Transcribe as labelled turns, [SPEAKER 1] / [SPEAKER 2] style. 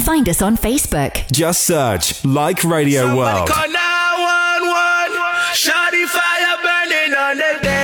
[SPEAKER 1] find us on Facebook.
[SPEAKER 2] Just search Like Radio World.
[SPEAKER 3] Somebody call 911. Shawty fire burning on the day.